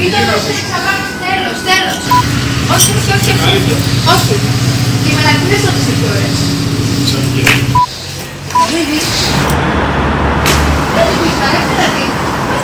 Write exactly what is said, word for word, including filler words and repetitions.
Τέλος, τέλος. Όχι, όχι, όχι, όχι. Όχι. Οι μελαγχολίες όντως είναι πιο ωραίες.